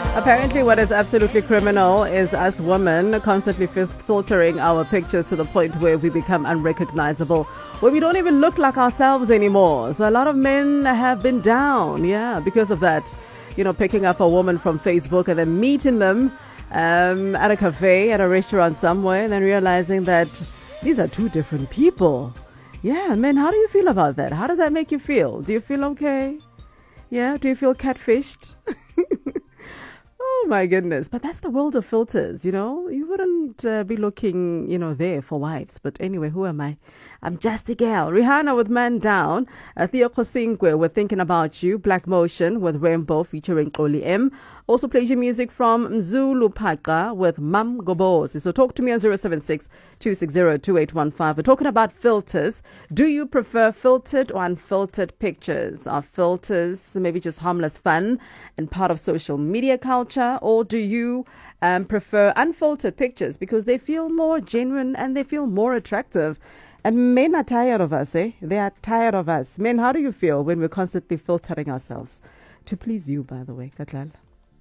Apparently, what is absolutely criminal is us women constantly filtering our pictures to the point where we become unrecognizable, where we don't even look like ourselves anymore. So a lot of men have been down, because of that. You know, picking up a woman from Facebook and then meeting them at a cafe, at a restaurant somewhere, and then realizing that these are two different people. Yeah, men, how do you feel about that? How does that make you feel? Do you feel okay? Yeah, do you feel catfished? Oh my goodness. But that's the world of filters, you know. You wouldn't be looking, there for whites. But anyway, who am I? I'm just a girl. Rihanna with Man Down. Theo Kosinkwe with Thinking About You. Black Motion with Rainbow featuring Oli M. Also plays your music from Mzulu Paka with Mam Gobozi. So talk to me on 076-260-2815. We're talking about filters. Do you prefer filtered or unfiltered pictures? Are filters maybe just harmless fun and part of social media culture? Or do you prefer unfiltered pictures because they feel more genuine and they feel more attractive? And men are tired of us, eh? They are tired of us. Men, how do you feel when we're constantly filtering ourselves? To please you, by the way, Katlal.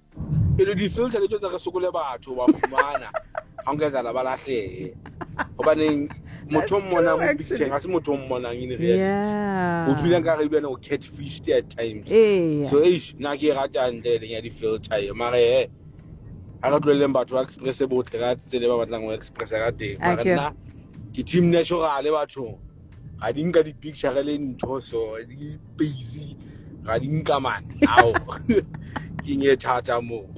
Team natural I didn't get the picture in torso, busy, I didn't come on now. King Tata move.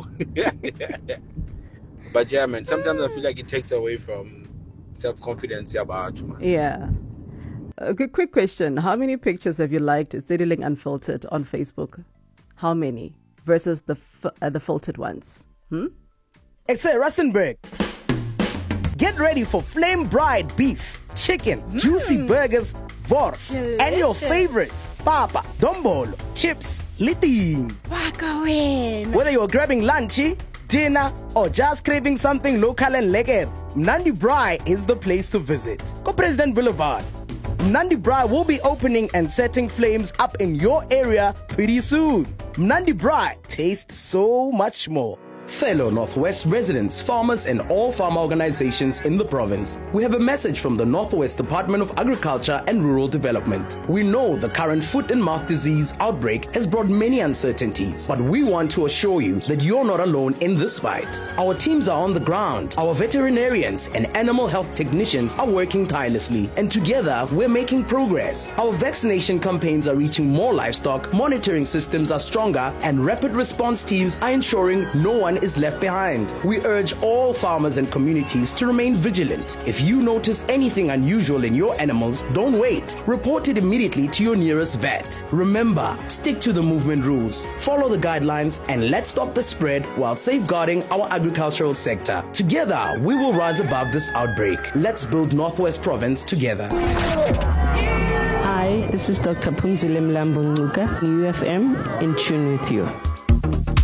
But yeah, man, sometimes I feel like it takes away from self-confidence about you. Yeah. A quick question. How many pictures have you liked Zediling Unfiltered on Facebook? How many versus the filtered ones? It's a Rustenburg. Get ready for flame broiled beef, chicken, juicy burgers, wors, and your favorites, papa, dombolo, chips, liding. Whether you're grabbing lunchy, dinner, or just craving something local and lekker, Mnandi Braai is the place to visit. Go President Boulevard. Mnandi Braai will be opening and setting flames up in your area pretty soon. Mnandi Braai tastes so much more. Fellow Northwest residents, farmers, and all farm organizations in the province, we have a message from the Northwest Department of Agriculture and Rural Development. We know the current foot and mouth disease outbreak has brought many uncertainties, but we want to assure you that you're not alone in this fight. Our teams are on the ground. Our veterinarians and animal health technicians are working tirelessly, and together we're making progress. Our vaccination campaigns are reaching more livestock, monitoring systems are stronger, and rapid response teams are ensuring no one is left behind. We urge all farmers and communities to remain vigilant. If you notice anything unusual in your animals, don't wait. Report it immediately to your nearest vet. Remember, stick to the movement rules, follow the guidelines, and let's stop the spread while safeguarding our agricultural sector. Together, we will rise above this outbreak. Let's build Northwest Province together. Hi, this is Dr. Phumzile Mlambo Ngcuka, UFM, in tune with you.